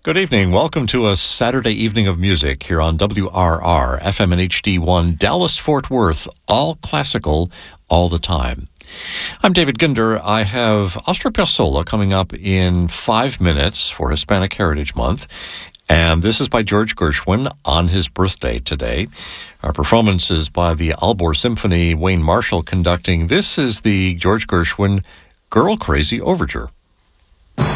Good evening. Welcome to a Saturday evening of music here on WRR, FM and HD1, Dallas-Fort Worth, all classical, all the time. I'm David Ginder. I have Astor Piazzolla coming up in 5 minutes for Hispanic Heritage Month, and this is by George Gershwin on his birthday today. Our performance is by the Aalborg Symphony, Wayne Marshall conducting. This is the George Gershwin Girl Crazy Overture.